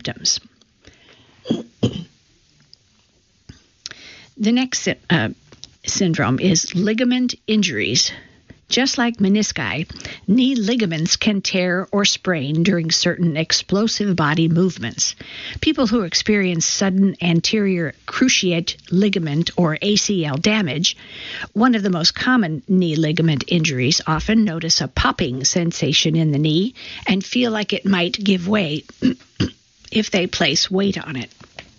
symptoms. The next syndrome is ligament injuries. Just like menisci, knee ligaments can tear or sprain during certain explosive body movements. People who experience sudden anterior cruciate ligament or ACL damage, one of the most common knee ligament injuries, often notice a popping sensation in the knee and feel like it might give way if they place weight on it.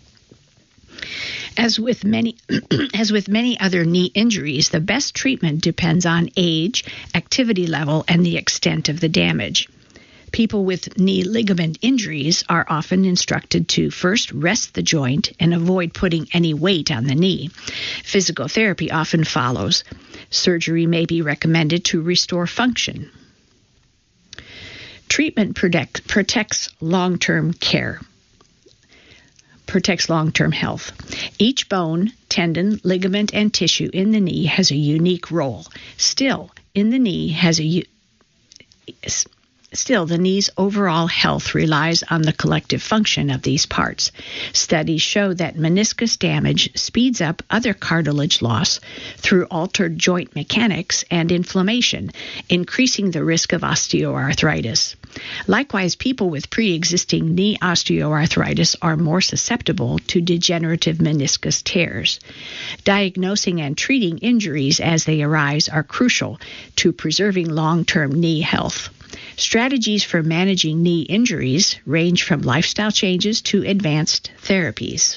As with many other knee injuries, the best treatment depends on age, activity level, and the extent of the damage. People with knee ligament injuries are often instructed to first rest the joint and avoid putting any weight on the knee. Physical therapy often follows. Surgery may be recommended to restore function. Treatment protects long-term care. Protects long-term health. Each bone, tendon, ligament, and tissue in the knee has a unique role. Still, the knee's overall health relies on the collective function of these parts. Studies show that meniscus damage speeds up other cartilage loss through altered joint mechanics and inflammation, increasing the risk of osteoarthritis. Likewise, people with pre-existing knee osteoarthritis are more susceptible to degenerative meniscus tears. Diagnosing and treating injuries as they arise are crucial to preserving long-term knee health. Strategies for managing knee injuries range from lifestyle changes to advanced therapies.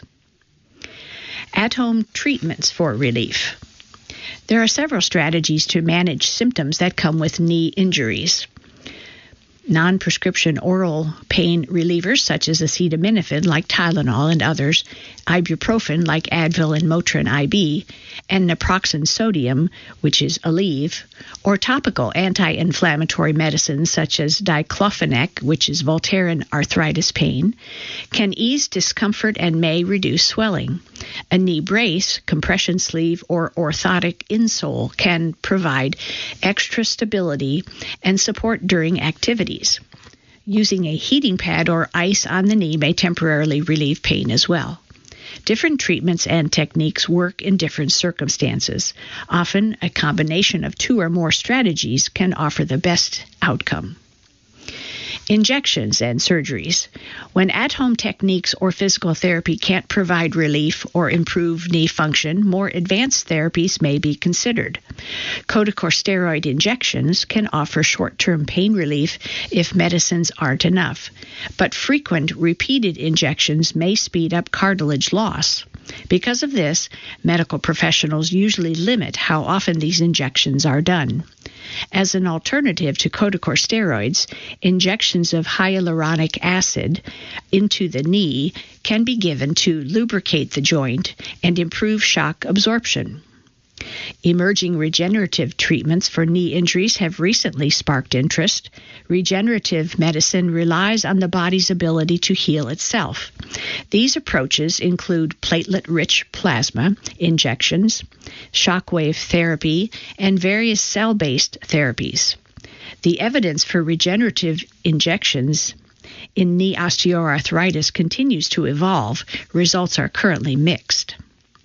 At-home treatments for relief. There are several strategies to manage symptoms that come with knee injuries. Non-prescription oral pain relievers such as acetaminophen like Tylenol and others, ibuprofen like Advil and Motrin IB, and naproxen sodium, which is Aleve, or topical anti-inflammatory medicines such as diclofenac, which is Voltaren arthritis pain, can ease discomfort and may reduce swelling. A knee brace, compression sleeve, or orthotic insole can provide extra stability and support during activities. Using a heating pad or ice on the knee may temporarily relieve pain as well. Different treatments and techniques work in different circumstances. Often, a combination of two or more strategies can offer the best outcome. Injections and surgeries. When at-home techniques or physical therapy can't provide relief or improve knee function, more advanced therapies may be considered. Corticosteroid injections can offer short-term pain relief if medicines aren't enough, but frequent repeated injections may speed up cartilage loss. Because of this, medical professionals usually limit how often these injections are done. As an alternative to corticosteroids, injections of hyaluronic acid into the knee can be given to lubricate the joint and improve shock absorption. Emerging regenerative treatments for knee injuries have recently sparked interest. Regenerative medicine relies on the body's ability to heal itself. These approaches include platelet-rich plasma injections, shockwave therapy, and various cell-based therapies. The evidence for regenerative injections in knee osteoarthritis continues to evolve. Results are currently mixed.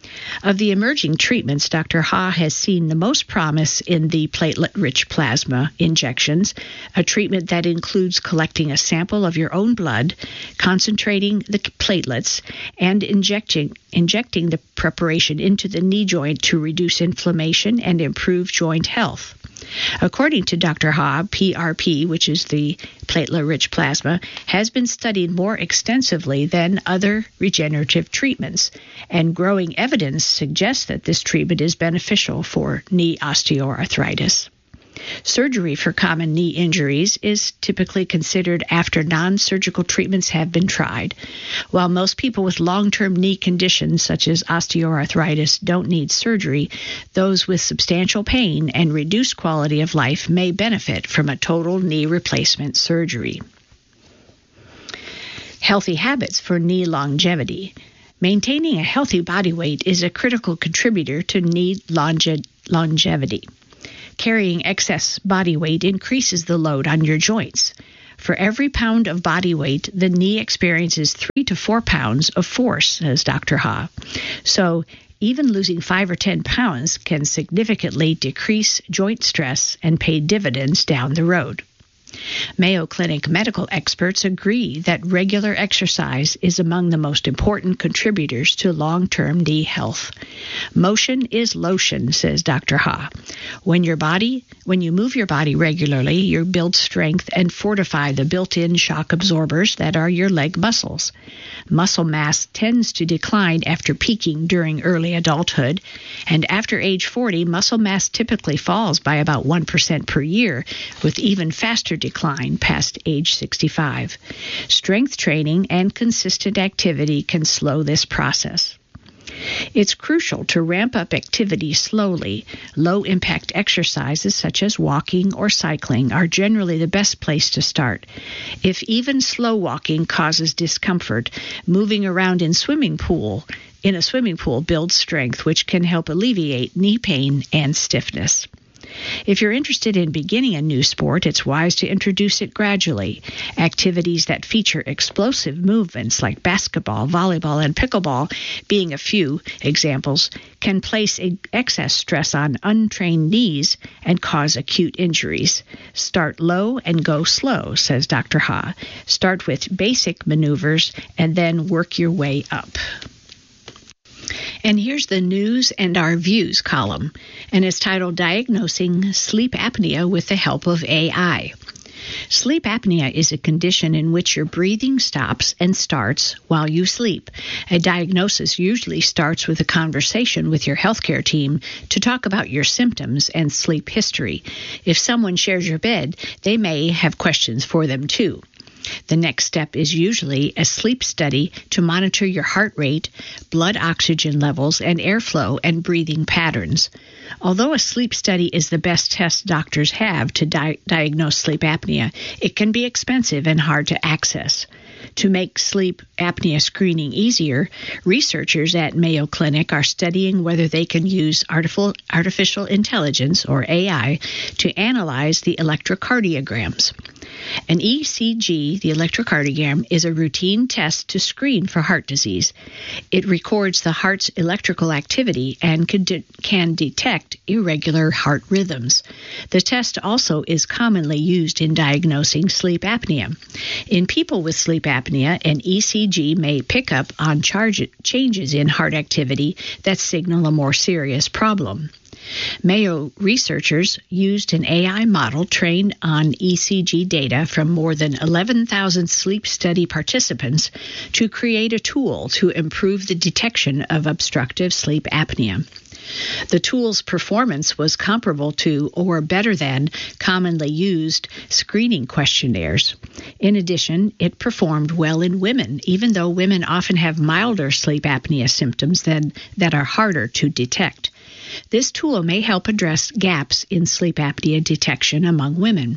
Of the emerging treatments, Dr. Ha has seen the most promise in the platelet-rich plasma injections, a treatment that includes collecting a sample of your own blood, concentrating the platelets, and injecting the preparation into the knee joint to reduce inflammation and improve joint health. According to Dr. Ha, PRP, which is the platelet-rich plasma, has been studied more extensively than other regenerative treatments, and growing evidence suggests that this treatment is beneficial for knee osteoarthritis. Surgery for common knee injuries is typically considered after non-surgical treatments have been tried. While most people with long-term knee conditions such as osteoarthritis don't need surgery, those with substantial pain and reduced quality of life may benefit from a total knee replacement surgery. Healthy habits for knee longevity. Maintaining a healthy body weight is a critical contributor to knee longevity. Carrying excess body weight increases the load on your joints. For every pound of body weight, the knee experiences 3 to 4 pounds of force, says Dr. Ha. So even losing 5 or 10 pounds can significantly decrease joint stress and pay dividends down the road. Mayo Clinic medical experts agree that regular exercise is among the most important contributors to long-term knee health. Motion is lotion, says Dr. Ha. When you move your body regularly, you build strength and fortify the built-in shock absorbers that are your leg muscles. Muscle mass tends to decline after peaking during early adulthood, and after age 40, muscle mass typically falls by about 1% per year, with even faster decline past age 65. Strength training and consistent activity can slow this process. It's crucial to ramp up activity slowly. Low-impact exercises such as walking or cycling are generally the best place to start. If even slow walking causes discomfort, moving around in a swimming pool builds strength, which can help alleviate knee pain and stiffness. If you're interested in beginning a new sport, it's wise to introduce it gradually. Activities that feature explosive movements like basketball, volleyball, and pickleball, being a few examples, can place excess stress on untrained knees and cause acute injuries. Start low and go slow, says Dr. Ha. Start with basic maneuvers and then work your way up. And here's the news and our views column, and it's titled Diagnosing Sleep Apnea with the Help of AI. Sleep apnea is a condition in which your breathing stops and starts while you sleep. A diagnosis usually starts with a conversation with your healthcare team to talk about your symptoms and sleep history. If someone shares your bed, they may have questions for them too. The next step is usually a sleep study to monitor your heart rate, blood oxygen levels, and airflow and breathing patterns. Although a sleep study is the best test doctors have to diagnose sleep apnea, it can be expensive and hard to access. To make sleep apnea screening easier, researchers at Mayo Clinic are studying whether they can use artificial intelligence, or AI, to analyze the electrocardiograms. An ECG, the electrocardiogram, is a routine test to screen for heart disease. It records the heart's electrical activity and can detect irregular heart rhythms. The test also is commonly used in diagnosing sleep apnea. In people with sleep apnea, an ECG may pick up on changes in heart activity that signal a more serious problem. Mayo researchers used an AI model trained on ECG data from more than 11,000 sleep study participants to create a tool to improve the detection of obstructive sleep apnea. The tool's performance was comparable to or better than commonly used screening questionnaires. In addition, it performed well in women, even though women often have milder sleep apnea symptoms that are harder to detect. This tool may help address gaps in sleep apnea detection among women.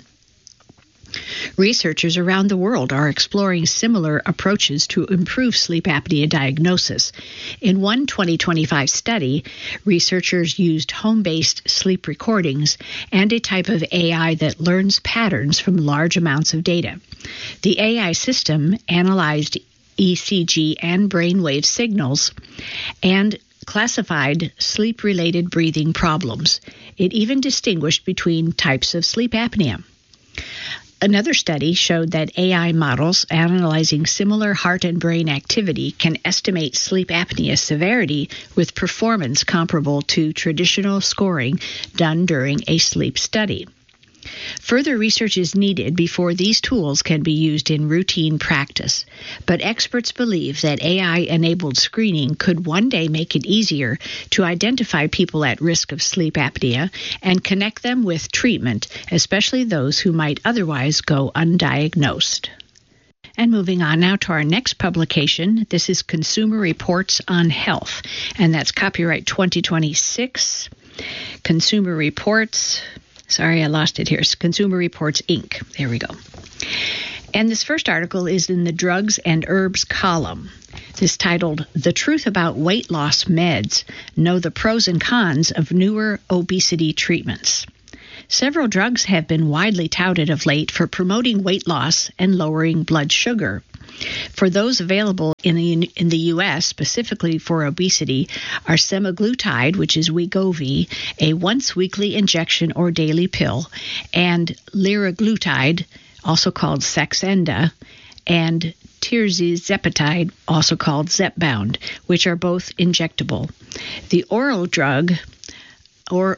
Researchers around the world are exploring similar approaches to improve sleep apnea diagnosis. In one 2025 study, researchers used home-based sleep recordings and a type of AI that learns patterns from large amounts of data. The AI system analyzed ECG and brainwave signals and classified sleep-related breathing problems. It even distinguished between types of sleep apnea. Another study showed that AI models analyzing similar heart and brain activity can estimate sleep apnea severity with performance comparable to traditional scoring done during a sleep study. Further research is needed before these tools can be used in routine practice, but experts believe that AI-enabled screening could one day make it easier to identify people at risk of sleep apnea and connect them with treatment, especially those who might otherwise go undiagnosed. And moving on now to our next publication, this is Consumer Reports on Health, and that's copyright 2026, Consumer Reports. Sorry, I lost it here. It's Consumer Reports, Inc. There we go. And this first article is in the Drugs and Herbs column. It's titled, The Truth About Weight Loss Meds. Know the Pros and Cons of Newer Obesity Treatments. Several drugs have been widely touted of late for promoting weight loss and lowering blood sugar. For those available in the U.S., specifically for obesity, are semaglutide, which is Wegovy, a once-weekly injection or daily pill, and liraglutide, also called Saxenda, and tirzepatide, also called Zepbound, which are both injectable. The oral drug, or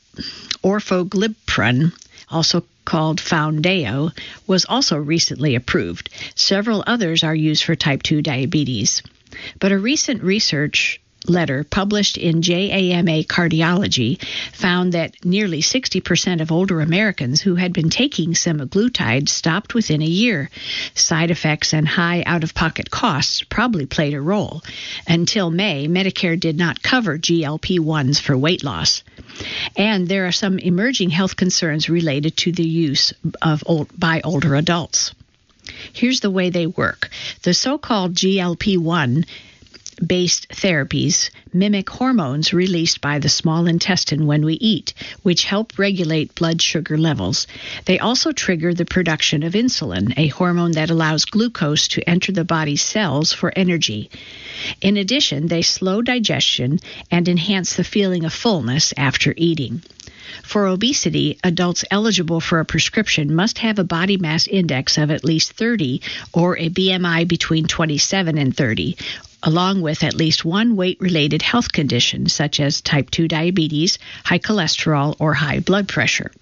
orforglipron, also called Foundayo, was also recently approved. Several others are used for type 2 diabetes. But a recent research letter published in JAMA Cardiology found that nearly 60% of older Americans who had been taking semaglutide stopped within a year. Side effects and high out-of-pocket costs probably played a role. Until May, Medicare did not cover GLP-1s for weight loss. And there are some emerging health concerns related to the use by older adults. Here's the way they work. The so-called GLP-1 based therapies mimic hormones released by the small intestine when we eat, which help regulate blood sugar levels. They also trigger the production of insulin, a hormone that allows glucose to enter the body's cells for energy. In addition, they slow digestion and enhance the feeling of fullness after eating. For obesity, adults eligible for a prescription must have a body mass index of at least 30 or a BMI between 27 and 30, along with at least one weight-related health condition such as type 2 diabetes, high cholesterol, or high blood pressure.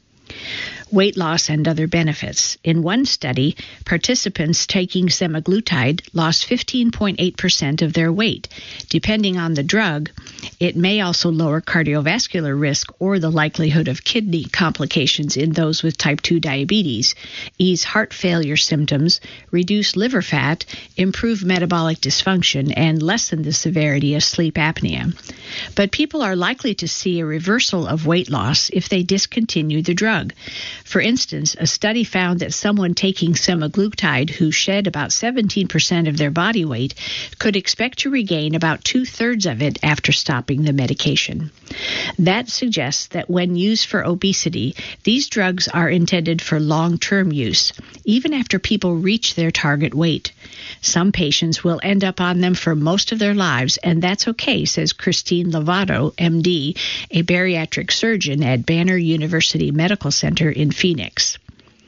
Weight loss and other benefits. In one study, participants taking semaglutide lost 15.8% of their weight. Depending on the drug, it may also lower cardiovascular risk or the likelihood of kidney complications in those with type 2 diabetes, ease heart failure symptoms, reduce liver fat, improve metabolic dysfunction, and lessen the severity of sleep apnea. But people are likely to see a reversal of weight loss if they discontinue the drug. For instance, a study found that someone taking semaglutide who shed about 17% of their body weight could expect to regain about 2/3 of it after stopping the medication. That suggests that when used for obesity, these drugs are intended for long-term use, even after people reach their target weight. Some patients will end up on them for most of their lives, and that's okay, says Christine Lovato, MD, a bariatric surgeon at Banner University Medical Center in Phoenix.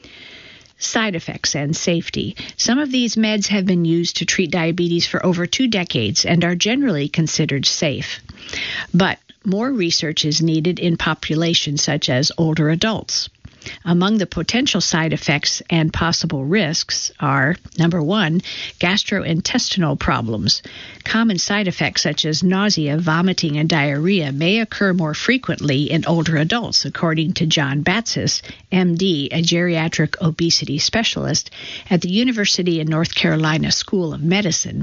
Side effects and safety. Some of these meds have been used to treat diabetes for over 2 decades and are generally considered safe. But more research is needed in populations such as older adults. Among the potential side effects and possible risks are, number 1, gastrointestinal problems. Common side effects such as nausea, vomiting, and diarrhea may occur more frequently in older adults, according to John Batsis, MD, a geriatric obesity specialist at the University of North Carolina School of Medicine.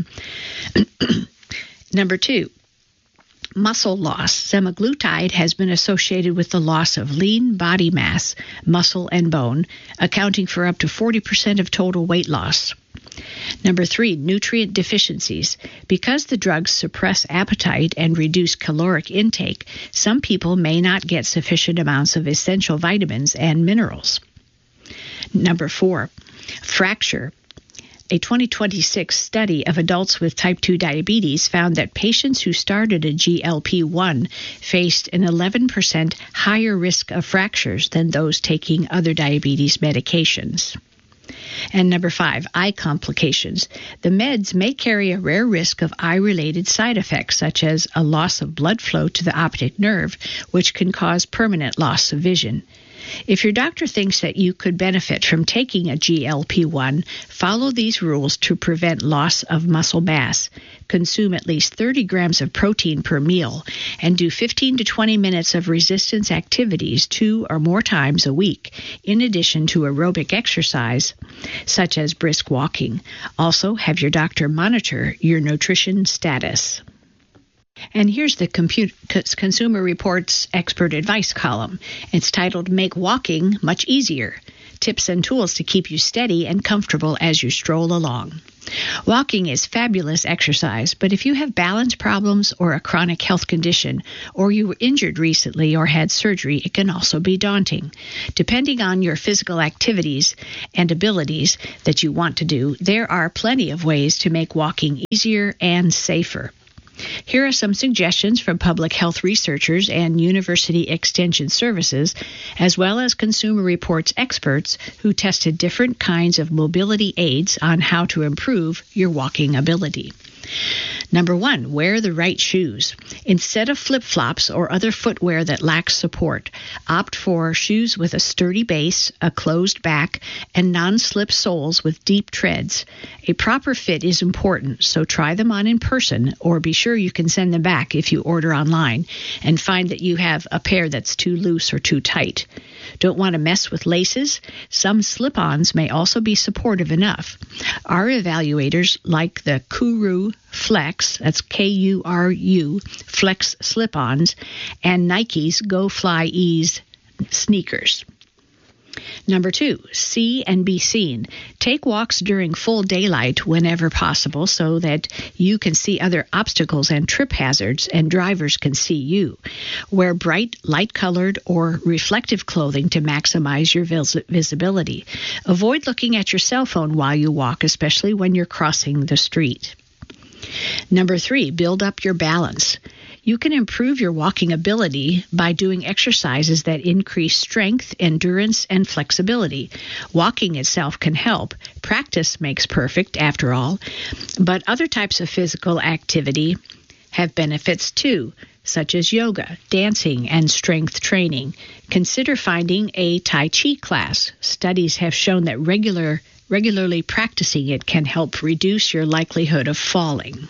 Number 2, muscle loss. Semaglutide has been associated with the loss of lean body mass, muscle, and bone, accounting for up to 40% of total weight loss. Number 3, nutrient deficiencies. Because the drugs suppress appetite and reduce caloric intake, some people may not get sufficient amounts of essential vitamins and minerals. Number 4, fracture. A 2026 study of adults with type 2 diabetes found that patients who started a GLP-1 faced an 11% higher risk of fractures than those taking other diabetes medications. And number 5, eye complications. The meds may carry a rare risk of eye-related side effects, such as a loss of blood flow to the optic nerve, which can cause permanent loss of vision. If your doctor thinks that you could benefit from taking a GLP-1, follow these rules to prevent loss of muscle mass. Consume at least 30 grams of protein per meal and do 15 to 20 minutes of resistance activities 2 or more times a week, in addition to aerobic exercise, such as brisk walking. Also, have your doctor monitor your nutrition status. And here's the Consumer Reports Expert Advice column. It's titled, Make Walking Much Easier. tips and tools to keep you steady and comfortable as you stroll along. Walking is fabulous exercise, but if you have balance problems or a chronic health condition, or you were injured recently or had surgery, it can also be daunting. Depending on your physical activities and abilities that you want to do, there are plenty of ways to make walking easier and safer. Here are some suggestions from public health researchers and University Extension Services, as well as Consumer Reports experts who tested different kinds of mobility aids on how to improve your walking ability. Number 1, wear the right shoes. Instead of flip-flops or other footwear that lacks support, opt for shoes with a sturdy base, a closed back, and non-slip soles with deep treads. A proper fit is important, so try them on in person, or be sure you can send them back if you order online and find that you have a pair that's too loose or too tight. Don't want to mess with laces? Some slip-ons may also be supportive enough. Our evaluators like the Kuru Flex, that's K-U-R-U, Flex slip-ons, and Nike's Go Fly Ease sneakers. Number 2, see and be seen. Take walks during full daylight whenever possible so that you can see other obstacles and trip hazards and drivers can see you. Wear bright, light-colored or reflective clothing to maximize your visibility. Avoid looking at your cell phone while you walk, especially when you're crossing the street. Number 3, build up your balance. You can improve your walking ability by doing exercises that increase strength, endurance, and flexibility. Walking itself can help. Practice makes perfect, after all. But other types of physical activity have benefits too, such as yoga, dancing, and strength training. Consider finding a Tai Chi class. Studies have shown that regularly practicing it can help reduce your likelihood of falling.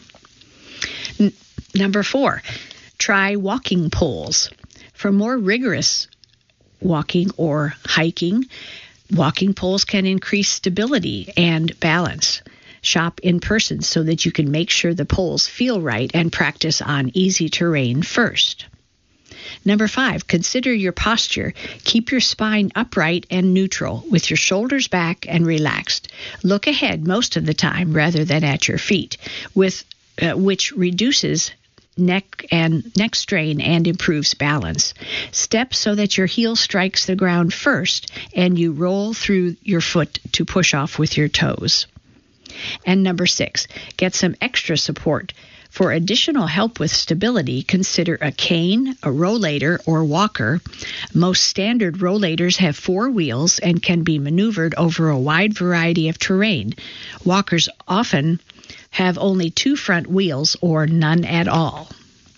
Number 4, try walking poles. For more rigorous walking or hiking, walking poles can increase stability and balance. Shop in person so that you can make sure the poles feel right and practice on easy terrain first. Number 5, consider your posture. Keep your spine upright and neutral, with your shoulders back and relaxed. Look ahead most of the time rather than at your feet, which reduces neck strain and improves balance. Step so that your heel strikes the ground first and you roll through your foot to push off with your toes. And number 6, get some extra support. For additional help with stability, consider a cane, a rollator, or walker. Most standard rollators have 4 wheels and can be maneuvered over a wide variety of terrain. Walkers often have only 2 front wheels or none at all.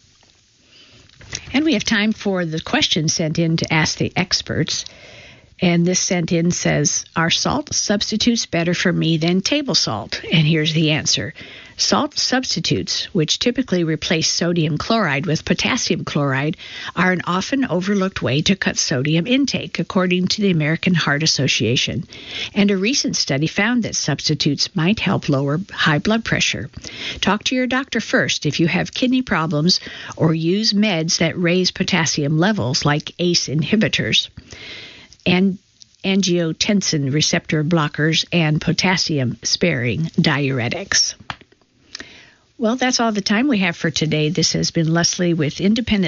And we have time for the question sent in to ask the experts. And this sent in says, are salt substitutes better for me than table salt? And here's the answer. Salt substitutes, which typically replace sodium chloride with potassium chloride, are an often overlooked way to cut sodium intake, according to the American Heart Association. And a recent study found that substitutes might help lower high blood pressure. Talk to your doctor first if you have kidney problems or use meds that raise potassium levels, like ACE inhibitors, and angiotensin receptor blockers, and potassium-sparing diuretics. Well, that's all the time we have for today. This has been Leslie with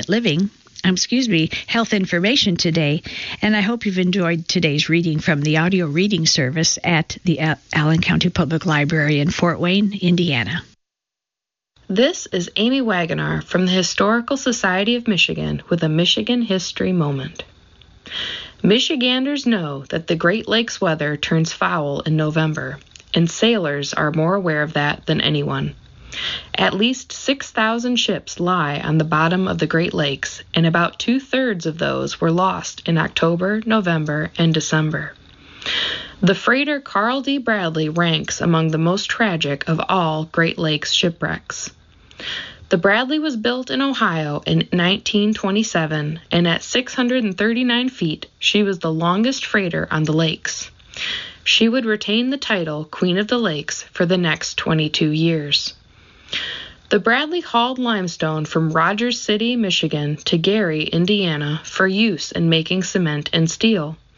Health Information Today, and I hope you've enjoyed today's reading from the audio reading service at the Allen County Public Library in Fort Wayne, Indiana. This is Amy Wagoner from the Historical Society of Michigan with a Michigan History Moment. Michiganders know that the Great Lakes weather turns foul in November, and sailors are more aware of that than anyone. At least 6,000 ships lie on the bottom of the Great Lakes, and about 2/3 of those were lost in October, November, and December. The freighter Carl D. Bradley ranks among the most tragic of all Great Lakes shipwrecks. The Bradley was built in Ohio in 1927, and at 639 feet, she was the longest freighter on the lakes. She would retain the title Queen of the Lakes for the next 22 years. The Bradley hauled limestone from Rogers City, Michigan to Gary, Indiana, for use in making cement and steel.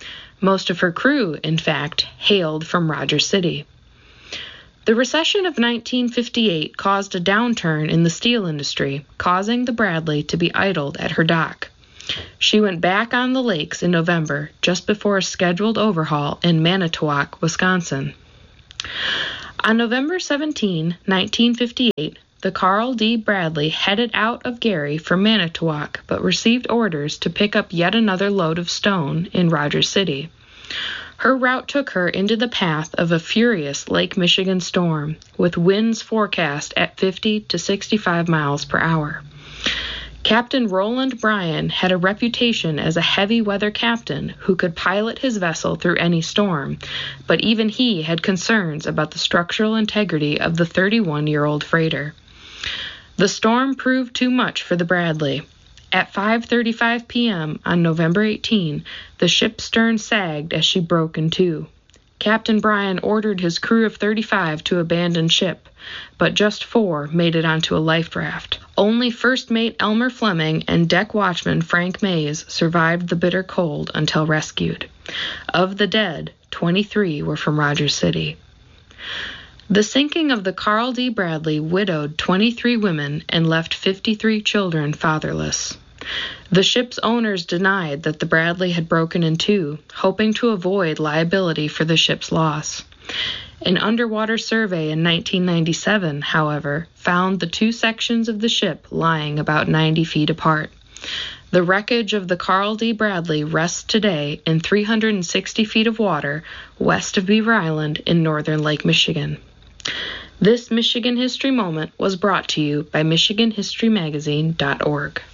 Most of her crew, in fact, hailed from Rogers City. The recession of 1958 caused a downturn in the steel industry, causing the Bradley to be idled at her dock. She went back on the lakes in November, just before a scheduled overhaul in Manitowoc, Wisconsin. On November 17, 1958, the Carl D. Bradley headed out of Gary for Manitowoc, but received orders to pick up yet another load of stone in Rogers City. Her route took her into the path of a furious Lake Michigan storm, with winds forecast at 50 to 65 miles per hour. Captain Roland Bryan had a reputation as a heavy weather captain who could pilot his vessel through any storm, but even he had concerns about the structural integrity of the 31-year-old freighter. The storm proved too much for the Bradley. At 5:35 p.m. on November 18, the ship's stern sagged as she broke in two. Captain Bryan ordered his crew of 35 to abandon ship, but just 4 made it onto a life raft. Only First Mate Elmer Fleming and deck watchman Frank Mays survived the bitter cold until rescued. Of the dead, 23 were from Rogers City. The sinking of the Carl D. Bradley widowed 23 women and left 53 children fatherless. The ship's owners denied that the Bradley had broken in two, hoping to avoid liability for the ship's loss. An underwater survey in 1997, however, found the 2 sections of the ship lying about 90 feet apart. The wreckage of the Carl D. Bradley rests today in 360 feet of water west of Beaver Island in northern Lake Michigan. This Michigan History Moment was brought to you by MichiganHistoryMagazine.org.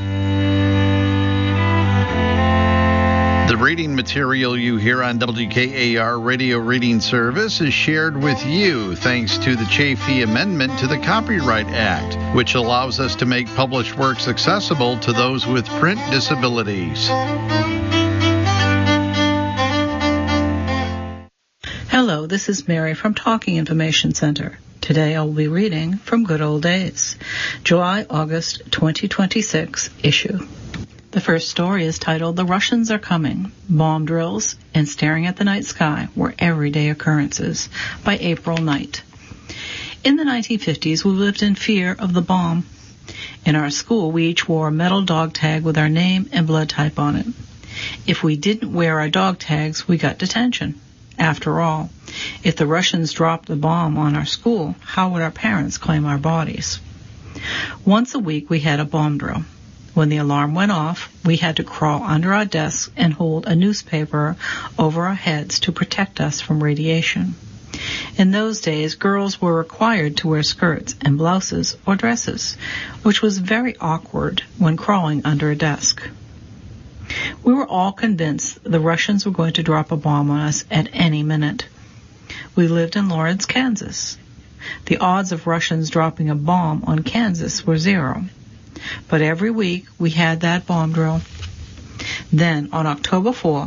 The reading material you hear on WKAR Radio Reading Service is shared with you thanks to the Chafee Amendment to the Copyright Act, which allows us to make published works accessible to those with print disabilities. Hello, this is Mary from Talking Information Center. Today I will be reading from Good Old Days, July-August 2026 issue. The first story is titled, The Russians Are Coming. Bomb drills and staring at the night sky were everyday occurrences, by April Knight. In the 1950s, we lived in fear of the bomb. In our school, we each wore a metal dog tag with our name and blood type on it. If we didn't wear our dog tags, we got detention. After all, if the Russians dropped the bomb on our school, how would our parents claim our bodies? Once a week, we had a bomb drill. When the alarm went off, we had to crawl under our desks and hold a newspaper over our heads to protect us from radiation. In those days, girls were required to wear skirts and blouses or dresses, which was very awkward when crawling under a desk. We were all convinced the Russians were going to drop a bomb on us at any minute. We lived in Lawrence, Kansas. The odds of Russians dropping a bomb on Kansas were 0. But every week we had that bomb drill. Then, on October 4,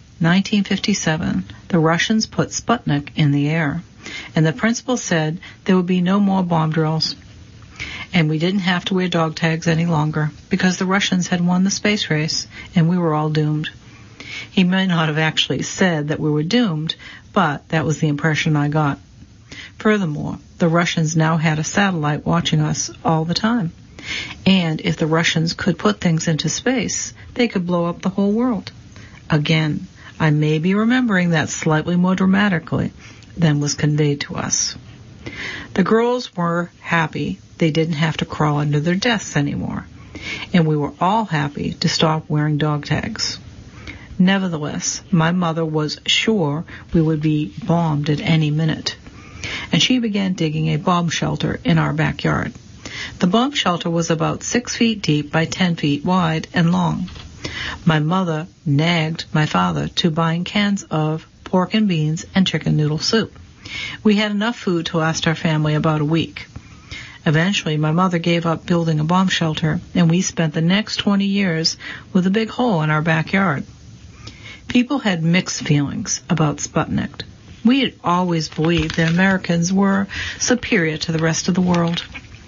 1957, the Russians put Sputnik in the air, and the principal said there would be no more bomb drills. And we didn't have to wear dog tags any longer, because the Russians had won the space race, and we were all doomed. He may not have actually said that we were doomed, but that was the impression I got. Furthermore, the Russians now had a satellite watching us all the time. And if the Russians could put things into space, they could blow up the whole world. Again, I may be remembering that slightly more dramatically than was conveyed to us. The girls were happy they didn't have to crawl under their desks anymore, and we were all happy to stop wearing dog tags. Nevertheless, my mother was sure we would be bombed at any minute, and she began digging a bomb shelter in our backyard. The bomb shelter was about 6 feet deep by 10 feet wide and long. My mother nagged my father to buying cans of pork and beans and chicken noodle soup. We had enough food to last our family about a week. Eventually, my mother gave up building a bomb shelter, and we spent the next 20 years with a big hole in our backyard. People had mixed feelings about Sputnik. We had always believed that Americans were superior to the rest of the world.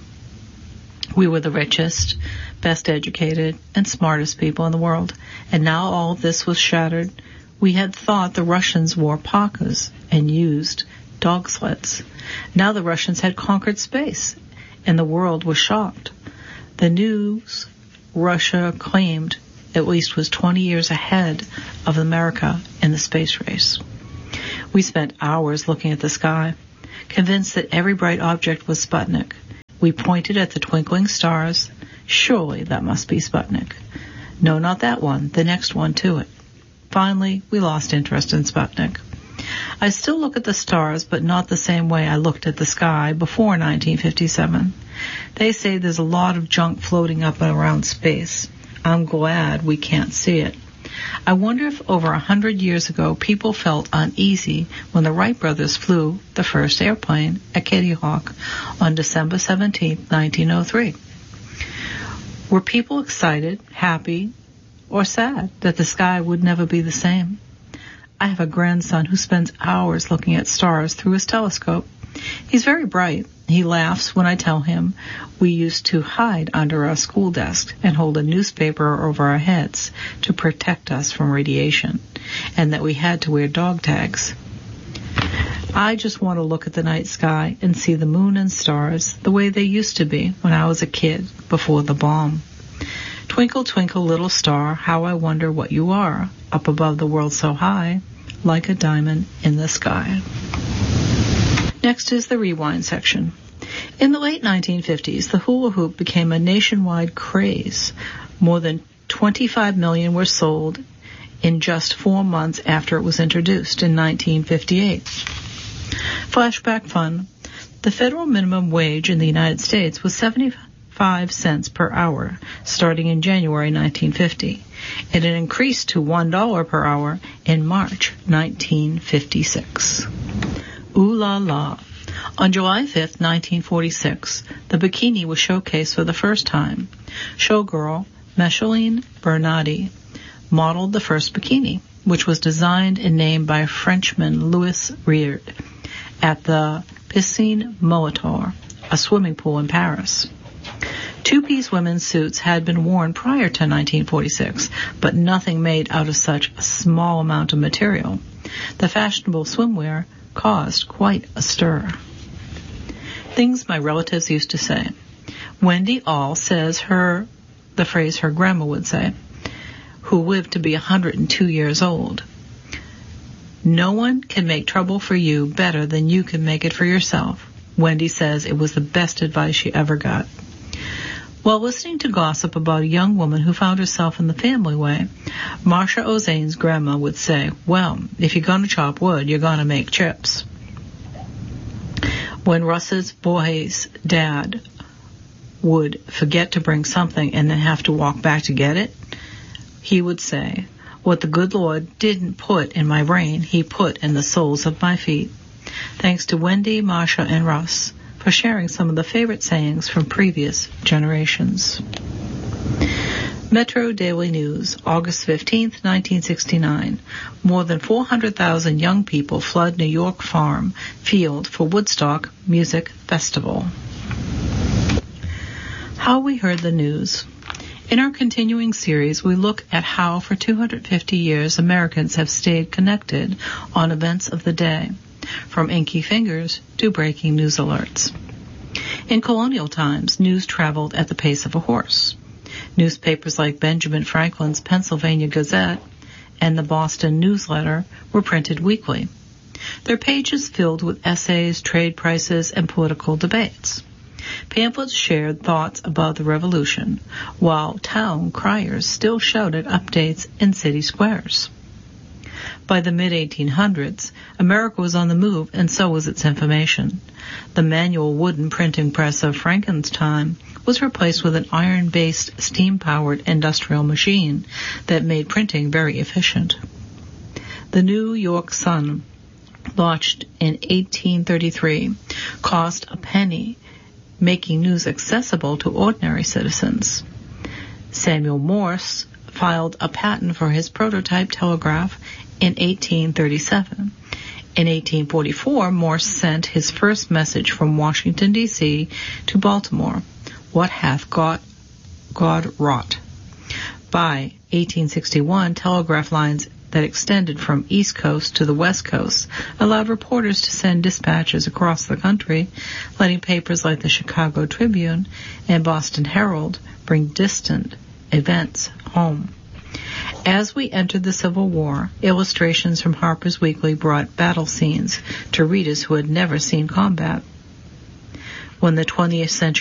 We were the richest, best educated, and smartest people in the world, and now all of this was shattered. We had thought the Russians wore parkas and used dog sleds. Now the Russians had conquered space, and the world was shocked. The news Russia claimed at least was 20 years ahead of America in the space race. We spent hours looking at the sky, convinced that every bright object was Sputnik. We pointed at the twinkling stars. Surely that must be Sputnik. No, not that one, the next one to it. Finally, we lost interest in Sputnik. I still look at the stars, but not the same way I looked at the sky before 1957. They say there's a lot of junk floating up and around space. I'm glad we can't see it. I wonder if over 100 years ago people felt uneasy when the Wright brothers flew the first airplane at Kitty Hawk on December 17, 1903. Were people excited, happy, or sad that the sky would never be the same? I have a grandson who spends hours looking at stars through his telescope. He's very bright. He laughs when I tell him we used to hide under our school desk and hold a newspaper over our heads to protect us from radiation, and that we had to wear dog tags. I just want to look at the night sky and see the moon and stars the way they used to be when I was a kid before the bomb. Twinkle, twinkle, little star, how I wonder what you are, up above the world so high, like a diamond in the sky. Next is the rewind section. In the late 1950s, the hula hoop became a nationwide craze. More than 25 million were sold in just 4 months after it was introduced in 1958. Flashback fun. The federal minimum wage in the United States was 75 cents per hour starting in January 1950, and it increased to $1 per hour in March 1956. Ooh la la. On July 5, 1946, the bikini was showcased for the first time. Showgirl Micheline Bernardi modeled the first bikini, which was designed and named by Frenchman Louis Reard at the Piscine Molitor, a swimming pool in Paris. Two-piece women's suits had been worn prior to 1946, but nothing made out of such a small amount of material. The fashionable swimwear caused quite a stir. Things my relatives used to say. Wendy All says the phrase her grandma would say, who lived to be 102 years old. No one can make trouble for you better than you can make it for yourself. Wendy says it was the best advice she ever got. While listening to gossip about a young woman who found herself in the family way, Marcia Ozane's grandma would say, well, if you're going to chop wood, you're going to make chips. When Russ's boy's dad would forget to bring something and then have to walk back to get it, he would say, what the good Lord didn't put in my brain, he put in the soles of my feet. Thanks to Wendy, Marcia, and Russ for sharing some of the favorite sayings from previous generations. Metro Daily News, August 15, 1969. More than 400,000 young people flood New York Farm Field for Woodstock Music Festival. How we heard the news. In our continuing series, we look at how for 250 years Americans have stayed connected on events of the day, from inky fingers to breaking news alerts. In colonial times, news traveled at the pace of a horse. Newspapers like Benjamin Franklin's Pennsylvania Gazette and the Boston Newsletter were printed weekly. Their pages filled with essays, trade prices, and political debates. Pamphlets shared thoughts about the revolution, while town criers still shouted updates in city squares. By the mid-1800s, America was on the move, and so was its information. The manual wooden printing press of Franklin's time was replaced with an iron-based, steam-powered industrial machine that made printing very efficient. The New York Sun, launched in 1833, cost a penny, making news accessible to ordinary citizens. Samuel Morse filed a patent for his prototype telegraph in 1837. In 1844, Morse sent his first message from Washington, D.C. to Baltimore. What hath God wrought? By 1861, telegraph lines that extended from East Coast to the West Coast allowed reporters to send dispatches across the country, letting papers like the Chicago Tribune and Boston Herald bring distant events home. As we entered the Civil War, illustrations from Harper's Weekly brought battle scenes to readers who had never seen combat. When the 20th century